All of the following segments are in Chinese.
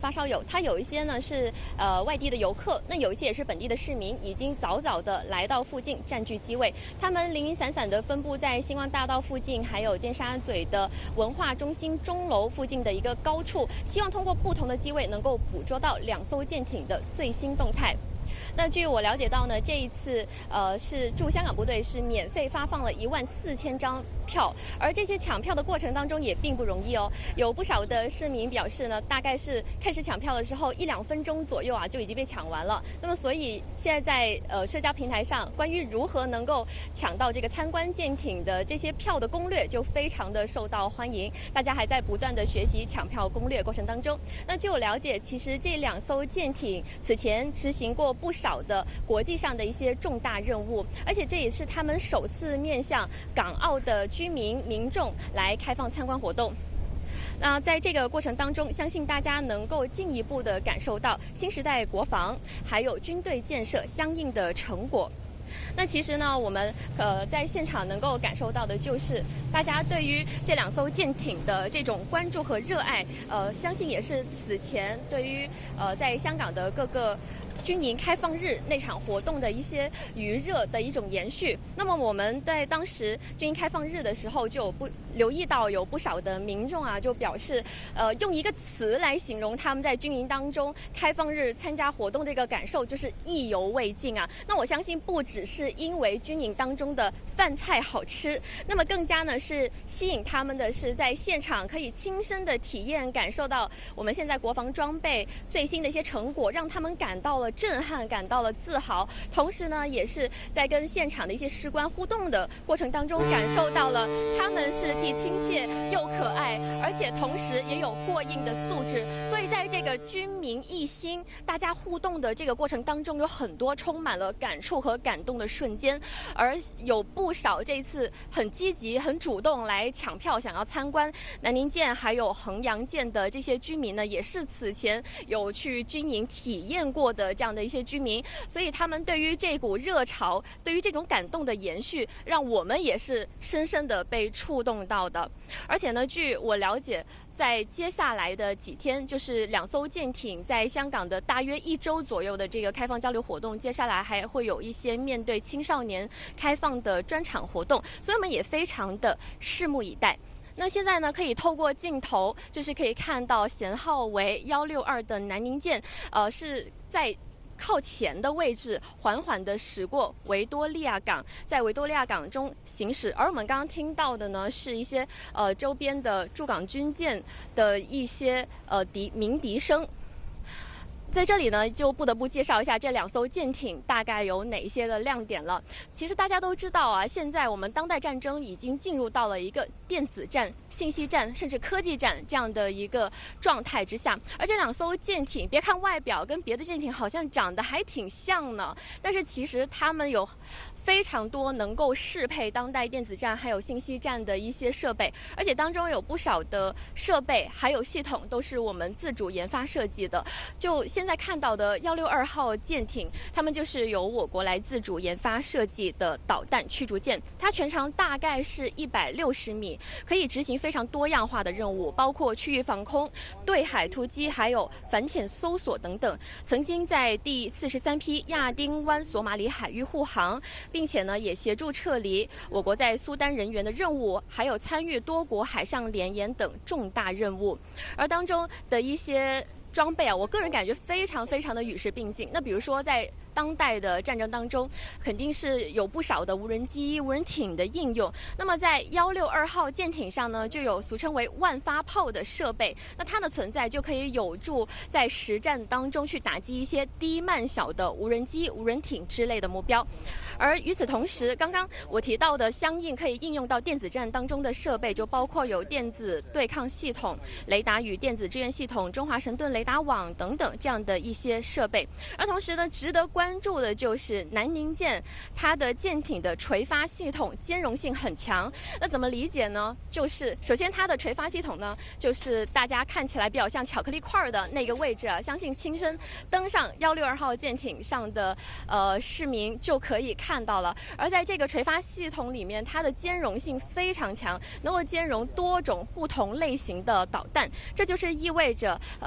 发烧友，他有一些呢是外地的游客，那有一些也是本地的市民，已经早早的来到附近占据机位。他们零零散散的分布在星光大道附近，还有尖沙咀的文化中心钟楼附近的一个高处，希望通过不同的机位能够捕捉到2艘舰艇的最新动态。那据我了解到呢，这一次是驻香港部队是免费发放了14000张票，而这些抢票的过程当中也并不容易哦。有不少的市民表示呢，大概是开始抢票的时候1-2分钟左右啊就已经被抢完了。那么所以现在在社交平台上，关于如何能够抢到这个参观舰艇的这些票的攻略就非常的受到欢迎，大家还在不断的学习抢票攻略过程当中。那据我了解，其实这2艘舰艇此前执行过不少的国际上的一些重大任务，而且这也是他们首次面向港澳的居民民众来开放参观活动。那在这个过程当中，相信大家能够进一步的感受到新时代国防还有军队建设相应的成果。那其实呢，我们在现场能够感受到的就是大家对于这2艘舰艇的这种关注和热爱，相信也是此前对于在香港的各个军营开放日那场活动的一些余热的一种延续。那么我们在当时军营开放日的时候，就留意到有不少的民众啊，就表示用一个词来形容他们在军营当中开放日参加活动这个感受，就是意犹未尽啊。那我相信不只是因为军营当中的饭菜好吃，那么更加呢是吸引他们的是在现场可以亲身的体验感受到我们现在国防装备最新的一些成果，让他们感到了震撼，感到了自豪。同时呢，也是在跟现场的一些士官互动的过程当中，感受到了他们是既亲切又可爱，而且同时也有过硬的素质。所以在这个军民一心大家互动的这个过程当中，有很多充满了感触和感动的瞬间，而有不少这次很积极很主动来抢票想要参观南宁舰还有衡阳舰的这些居民呢，也是此前有去军营体验过的这样的一些居民，所以他们对于这股热潮，对于这种感动的延续，让我们也是深深的被触动到的。而且呢，据我了解，在接下来的几天，就是2艘舰艇在香港的大约1周左右的这个开放交流活动，接下来还会有一些面对青少年开放的专场活动，所以我们也非常的拭目以待。那现在呢，可以透过镜头，就是可以看到舷号为162的南宁舰，是在靠前的位置缓缓地驶过维多利亚港，在维多利亚港中行驶。而我们刚刚听到的呢，是一些周边的驻港军舰的一些鸣笛声。在这里呢，就不得不介绍一下这2艘舰艇大概有哪些的亮点了。其实大家都知道啊，现在我们当代战争已经进入到了一个电子战、信息战甚至科技战这样的一个状态之下。而这2艘舰艇，别看外表跟别的舰艇好像长得还挺像呢，但是其实它们有非常多能够适配当代电子战还有信息战的一些设备，而且当中有不少的设备还有系统都是我们自主研发设计的。就现在看到的162号舰艇，它们就是由我国来自主研发设计的导弹驱逐舰，它全长大概是160米，可以执行非常多样化的任务，包括区域防空、对海突击还有反潜搜索等等。曾经在第43批亚丁湾索马里海域护航，并且呢也协助撤离我国在苏丹人员的任务，还有参与多国海上联演等重大任务。而当中的一些装备啊，我个人感觉非常非常的与时并进。那比如说在当代的战争当中，肯定是有不少的无人机、无人艇的应用。那么在162号舰艇上呢，就有俗称为万发炮的设备。那它的存在就可以有助在实战当中去打击一些低慢小的无人机、无人艇之类的目标。而与此同时，刚刚我提到的相应可以应用到电子战当中的设备，就包括有电子对抗系统、雷达与电子支援系统、中华神盾雷达网等等这样的一些设备。而同时呢，值得关注的就是南宁舰，它的舰艇的垂发系统兼容性很强。那怎么理解呢？就是首先它的垂发系统呢，就是大家看起来比较像巧克力块的那个位置啊，相信亲身登上162号舰艇上的市民就可以看到了。而在这个垂发系统里面，它的兼容性非常强，能够兼容多种不同类型的导弹。这就是意味着可以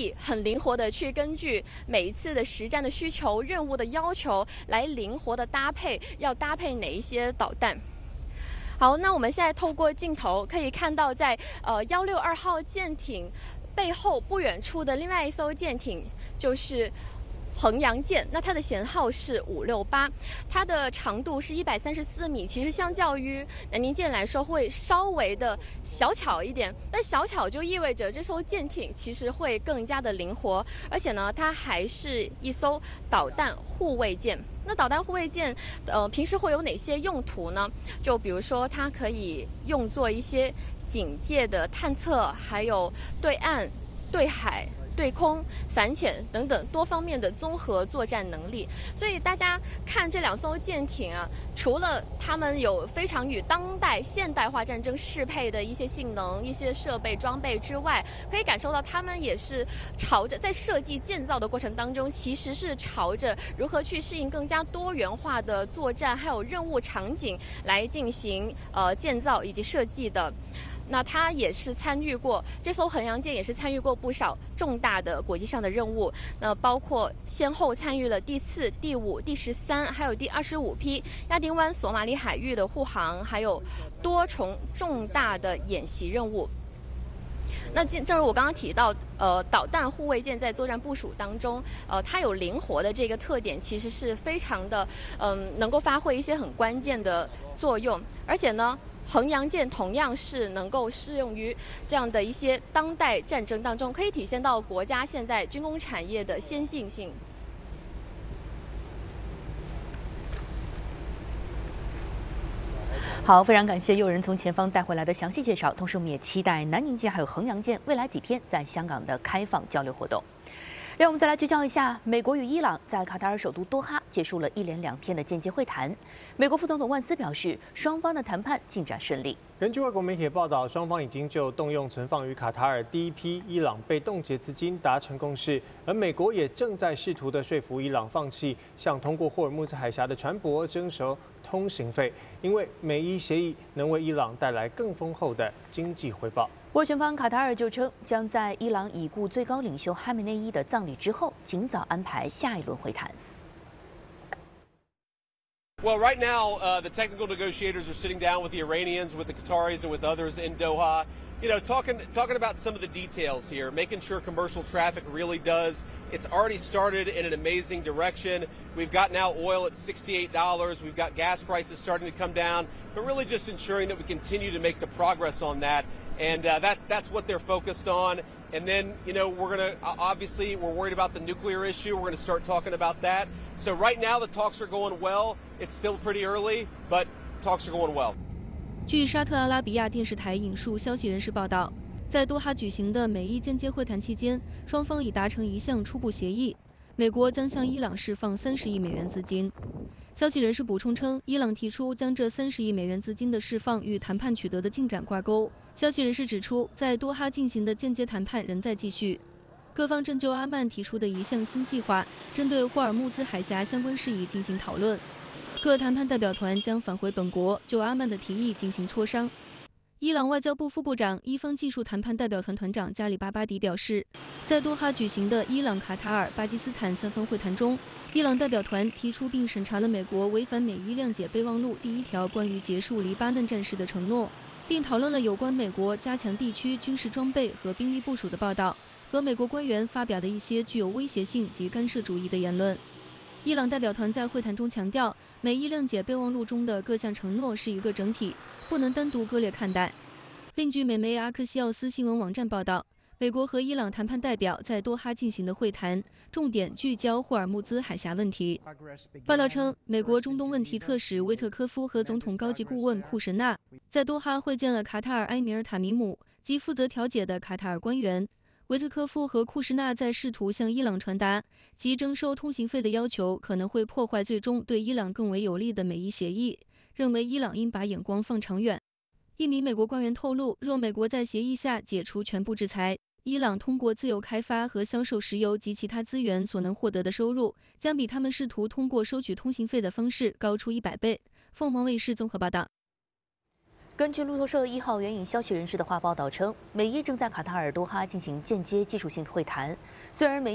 以很灵活的去根据每一次的实战的需求、任务的要求来灵活的搭配，要搭配哪一些导弹。好，那我们现在透过镜头可以看到在，162号舰艇背后不远处的另外一艘舰艇就是衡阳舰，那它的舷号是568，它的长度是134米，其实相较于南宁舰来说会稍微的小巧一点。那小巧就意味着这艘舰艇其实会更加的灵活，而且呢，它还是一艘导弹护卫舰。那导弹护卫舰，平时会有哪些用途呢？就比如说，它可以用作一些警戒的探测，还有对岸、对海、对空、反潜等等多方面的综合作战能力。所以大家看这2艘舰艇啊，除了它们有非常与当代现代化战争适配的一些性能、一些设备装备之外，可以感受到它们也是朝着在设计建造的过程当中，其实是朝着如何去适应更加多元化的作战还有任务场景来进行建造以及设计的。那它也是参与过，这艘衡阳舰也是参与过不少重大的国际上的任务，那包括先后参与了第4、第5、第13，还有第25批亚丁湾索马里海域的护航，还有多重重大的演习任务。那正如我刚刚提到，导弹护卫舰在作战部署当中，它有灵活的这个特点，其实是非常的，能够发挥一些很关键的作用，而且呢。衡阳舰同样是能够适用于这样的一些当代战争当中，可以体现到国家现在军工产业的先进性。 好，非常感谢诱人从前方带回来的详细介绍。同时，我们也期待南宁舰还有衡阳舰未来几天在香港的开放交流活动。让我们再来聚焦一下，美国与伊朗在卡塔尔首都多哈结束了1连2天的间接会谈。美国副总统万斯表示，双方的谈判进展顺利。 根据外国媒体的报道，双方已经就动用存放于卡塔尔第一批伊朗被冻结资金达成共识，而美国也正在试图的说服伊朗放弃向通过霍尔木兹海峡的船舶征收通行费，因为美伊协议能为伊朗带来更丰厚的经济回报。 斡旋方卡塔尔就称，将在伊朗已故最高领袖哈梅内伊的葬礼之后，尽早安排下一轮会谈。 Well, right now, the technical negotiators are sitting down with the Iranians, with the Qataris, and with others in Doha. You know, talking about some of the details here, making sure commercial traffic really does. It's already started in an amazing direction. We've got now oil at $68. We've got gas prices starting to come down, but really just ensuring that we continue to make the progress on that. And that's what they're focused on. And then, you know, we're going to, obviously, we're worried about the nuclear issue. We're going to start talking about that. So right now, the talks are going well. It's still pretty early, but talks are going well. 据沙特阿拉比亚电视台引述消息人士报道，在多哈举行的美伊间接会谈期间，双方已达成一项初步协议，美国将向伊朗释放30亿美元资金。消息人士补充称，伊朗提出将这30亿美元资金的释放与谈判取得的进展挂钩。消息人士指出，在多哈进行的间接谈判仍在继续，各方正就阿曼提出的一项新计划，针对霍尔木兹海峡相关事宜进行讨论。各谈判代表团将返回本国，就阿曼的提议进行磋商。伊朗外交部副部长、伊方技术谈判代表团团长加里巴巴迪表示，在多哈举行的伊朗、卡塔尔、巴基斯坦3方会谈中，伊朗代表团提出并审查了美国违反美伊谅解备忘录第1条关于结束黎巴嫩战事的承诺，并讨论了有关美国加强地区军事装备和兵力部署的报道和美国官员发表的一些具有威胁性及干涉主义的言论。伊朗代表团在会谈中强调，美伊谅解备忘录中的各项承诺是一个整体，不能单独割裂看待。另据美媒阿克西奥斯新闻网站报道，美国和伊朗谈判代表在多哈进行的会谈，重点聚焦霍尔木兹海峡问题。报道称，美国中东问题特使威特科夫和总统高级顾问库什纳在多哈会见了卡塔尔埃米尔塔米姆及负责调解的卡塔尔官员。维特科夫和库什纳在试图向伊朗传达，即征收通行费的要求可能会破坏最终对伊朗更为有利的美伊协议，认为伊朗应把眼光放长远。一名美国官员透露，若美国在协议下解除全部制裁，伊朗通过自由开发和销售石油及其他资源所能获得的收入，将比他们试图通过收取通行费的方式高出100倍。凤凰卫视综合报道。 根据路透社1号援引消息人士的话报道称，美伊正在卡塔尔多哈进行间接技术性会谈。虽然美